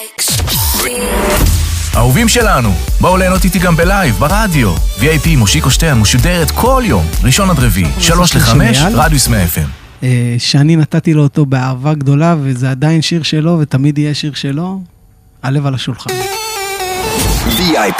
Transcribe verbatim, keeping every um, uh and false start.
אהובים שלנו, בואו ליהנות איתי גם בלייב, ברדיו. וי איי פי מושיקו שטיין משודרת כל יום, ראשון עד רביעי, שלוש לחמש, רדיוס מאה אף אם. שאני נתתי לו אותו באהבה גדולה, וזה עדיין שיר שלו, ותמיד יהיה שיר שלו, הלב על השולחן. וי איי